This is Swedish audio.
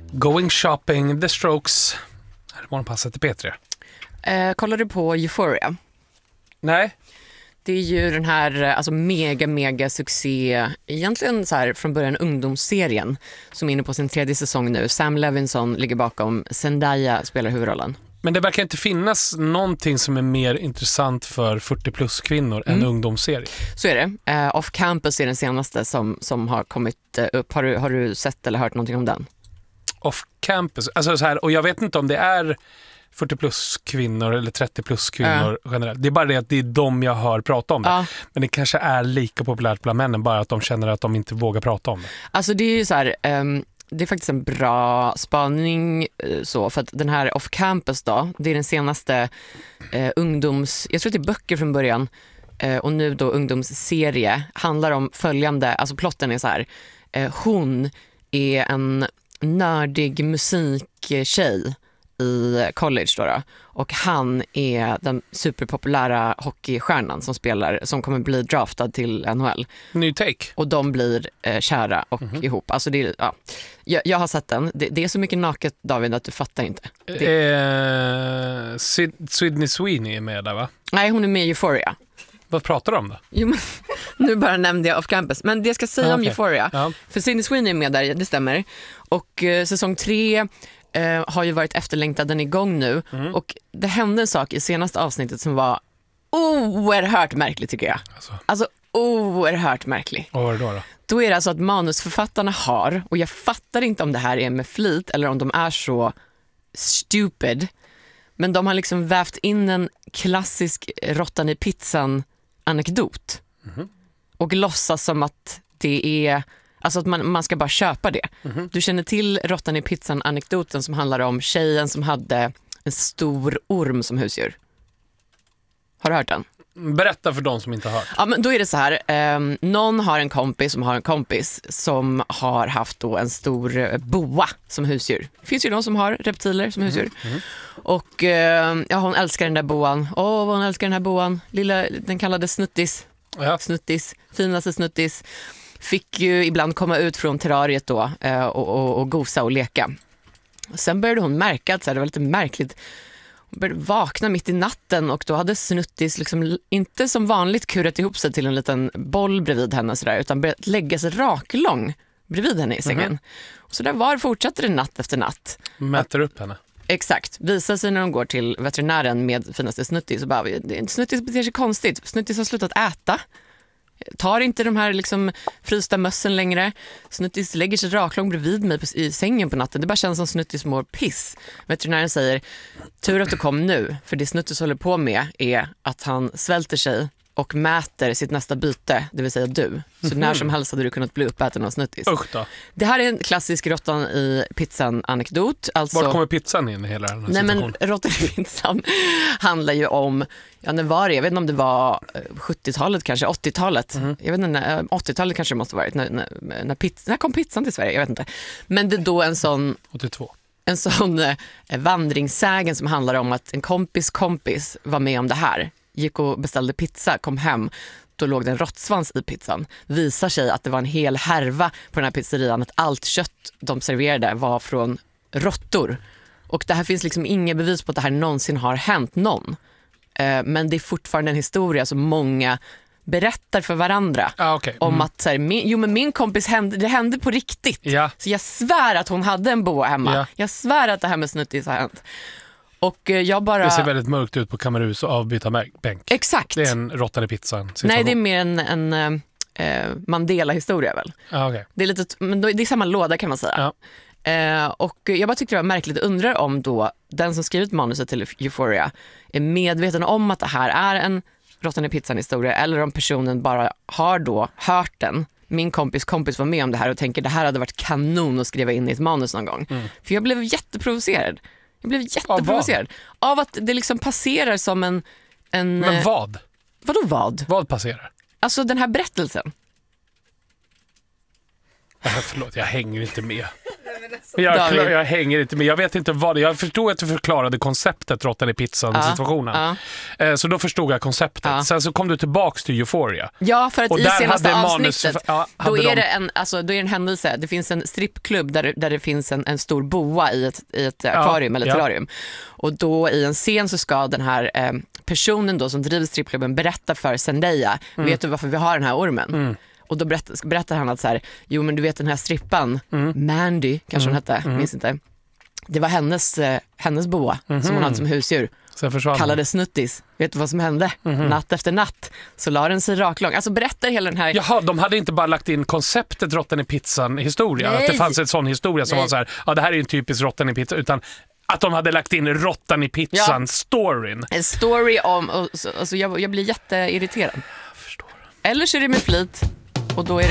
Going shopping, The Strokes. Här är morgonpasset till P3. Kollar du på Euphoria? Nej. Det är ju den här alltså mega succé, egentligen så här från början ungdomsserien som är inne på sin 3:e säsong nu. Sam Levinson ligger bakom, Zendaya spelar huvudrollen. Men det verkar inte finnas någonting som är mer intressant för 40-plus kvinnor än ungdomsserie. Så är det. Off Campus är den senaste som har kommit upp. Har du sett eller hört någonting om den? Off Campus, alltså så här, och jag vet inte om det är 40-plus kvinnor eller 30-plus kvinnor generellt. Det är bara det att det är de jag hör prata om det. Men det kanske är lika populärt bland männen, bara att de känner att de inte vågar prata om det. Alltså det är ju så här, det är faktiskt en bra spaning så, för att den här Off Campus då, det är den senaste ungdoms, jag tror att det är böcker från början och nu då ungdomsserie, handlar om följande, alltså plotten är så här, hon är en nördig musiktjej i college då, och han är den superpopulära hockeystjärnan som kommer bli draftad till NHL. Ny take. Och de blir kära och ihop. Alltså det, ja. Jag har sett den. Det är så mycket naket, David, att du fattar inte. Sydney Sweeney är med där, va? Nej, hon är med i Euphoria. Vad pratar du om då? Jo, men, nu bara nämnde jag Off Campus. Men det jag ska säga om Euphoria, för Sydney Sweeney är med där, det stämmer. Och säsong 3 har ju varit efterlängtad, den är igång nu. Och det hände en sak i senaste avsnittet som var oerhört märklig, tycker jag. Alltså oerhört märklig. Vad var det då? Då är det alltså att manusförfattarna har, och jag fattar inte om det här är med flit eller om de är så stupid, men de har liksom vävt in en klassisk råttan i pizzan anekdot och låtsas som att det är, alltså att man ska bara köpa det. Du känner till råttan i pizzan anekdoten som handlar om tjejen som hade en stor orm som husdjur. Har du hört den? Berätta för de som inte har hört. Ja, men då är det så här, någon har en kompis som har en kompis som har haft då en stor boa som husdjur. Det finns ju de som har reptiler som husdjur. Och hon älskar den där boan. Vad hon älskar den här boan. Den kallade Snuttis. Snuttis, finaste Snuttis. Fick ju ibland komma ut från terrariet då och gosa och leka. Sen började hon märka att så här, det var lite märkligt. Hon började vakna mitt i natten och då hade Snuttis liksom inte som vanligt kurat ihop sig till en liten boll bredvid henne så där, utan börjat lägga sig raklång bredvid henne i sängen. Och så där fortsatte det natt efter natt. Mäter upp henne. Exakt. Visar sig när de går till veterinären med finaste Snuttis och bara, Snuttis beter sig konstigt. Snuttis har slutat äta. Tar inte de här liksom frysta mössen längre. Snuttis lägger sig raklång bredvid mig i sängen på natten. Det bara känns som Snuttis mår piss. Veterinären säger, tur att du kom nu. För det Snuttis håller på med är att han svälter sig och mäter sitt nästa byte, det vill säga du. Så när som helst hade du kunnat bli uppäten av Snuttis. Usch då. Det här är en klassisk råttan i pizzan-anekdot. Alltså, var kommer pizzan in i hela den här situationen? Men råttan i pizzan handlar ju om, när var det? Jag vet inte om det var 70-talet kanske, 80-talet. Jag vet inte, 80-talet kanske det måste ha varit. När kom pizzan till Sverige? Jag vet inte. Men det är då en sån... 82. En sån vandringssägen som handlar om att en kompis var med om det här. Gick och beställde pizza, kom hem, då låg det en råttsvans i pizzan. Visar sig att det var en hel härva på den här pizzerian, att allt kött de serverade var från råttor. Och det här finns liksom inga bevis på att det här någonsin har hänt någon. Men det är fortfarande en historia som många berättar för varandra om att så här, min kompis det hände på riktigt. Så jag svär att hon hade en boa hemma. Jag svär att det här med Snuttis har hänt. Och jag bara... Det ser väldigt mörkt ut på Kamerus och avbyta bänk. Exakt. Det är en råttan i pizzan situation. Nej, det är mer en Mandela-historia väl. Det är lite, men det är samma låda kan man säga. Och jag bara tyckte det var märkligt. Undrar om då den som skrivit manuset till Euphoria är medveten om att det här är en råttan i pizzan-historia, eller om personen bara har då hört den. Min kompis var med om det här och tänker det här hade varit kanon att skriva in i ett manus någon gång. För jag blev jätteprovocerad. Av att det liksom passerar som en... Men vad? Vadå vad? Vad passerar? Alltså den här berättelsen. Förlåt, jag hänger inte med. Jag hänger inte med. Jag vet inte vad det är. Jag förstod att du förklarade konceptet råttan i pizzan-situationen. Så då förstod jag konceptet. Sen så kom du tillbaks till Euphoria. Ja, för att i senaste avsnittet då är det en händelse. Det finns en strippklubb där det finns en stor boa i ett akvarium eller terrarium. Och då i en scen så ska den här personen då som driver strippklubben berätta för Zendaya, vet du varför vi har den här ormen? Och då berättar han att så här, jo men du vet den här strippan, Mandy kanske hon hette, minns inte. Det var hennes boa som hon hade som husdjur. Kallades Snuttis. Vet du vad som hände? Natt efter natt så la den sig raklång. Alltså berättar hela den här... Jaha, de hade inte bara lagt in konceptet råttan i pizzan historia. Att det fanns en sån historia som var så här, det här är en typisk råttan i pizza, utan att de hade lagt in råttan i pizzan storyn. En story om... Alltså jag blir jätteirriterad. Jag förstår. Eller så är det med flit och då är det